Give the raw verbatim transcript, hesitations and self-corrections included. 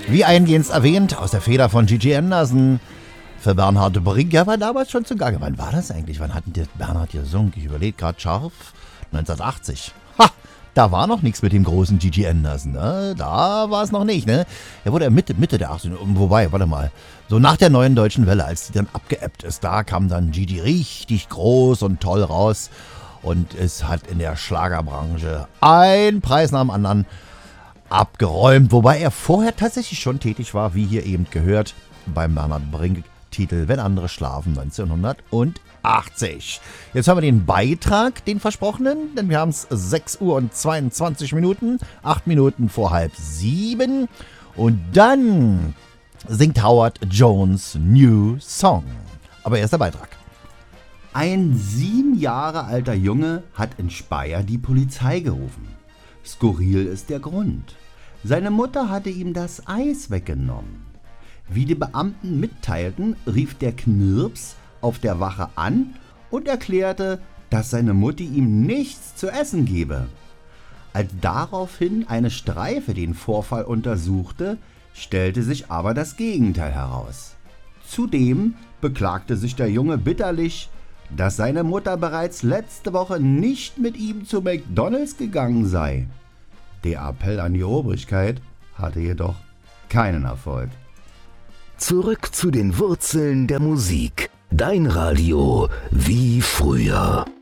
Wie eingehend erwähnt, aus der Feder von Gigi Anderson. Für Bernhard Brink, ja, war damals schon zugange. Wann war das eigentlich? Wann hat denn der Bernhard gesungen? Ich überlege gerade scharf. neunzehnhundertachtzig. Ha! Da war noch nichts mit dem großen Gigi Anderson, ne? Da war es noch nicht, ne? Er wurde Mitte, Mitte der achtziger, wobei, warte mal, so nach der neuen deutschen Welle, als die dann abgeebbt ist, da kam dann Gigi richtig groß und toll raus und es hat in der Schlagerbranche einen Preis nach dem anderen abgeräumt, wobei er vorher tatsächlich schon tätig war, wie hier eben gehört, beim Bernhard Brink Titel Wenn andere schlafen, neunzehnhundertachtzig. Jetzt haben wir den Beitrag, den versprochenen, denn wir haben es sechs Uhr und zweiundzwanzig Minuten, acht Minuten vor halb sieben. Und dann singt Howard Jones New Song. Aber erst der Beitrag. Ein sieben Jahre alter Junge hat in Speyer die Polizei gerufen. Skurril ist der Grund. Seine Mutter hatte ihm das Eis weggenommen. Wie die Beamten mitteilten, rief der Knirps auf der Wache an und erklärte, dass seine Mutti ihm nichts zu essen gebe. Als daraufhin eine Streife den Vorfall untersuchte, stellte sich aber das Gegenteil heraus. Zudem beklagte sich der Junge bitterlich, dass seine Mutter bereits letzte Woche nicht mit ihm zu McDonald's gegangen sei. Der Appell an die Obrigkeit hatte jedoch keinen Erfolg. Zurück zu den Wurzeln der Musik. Dein Radio wie früher.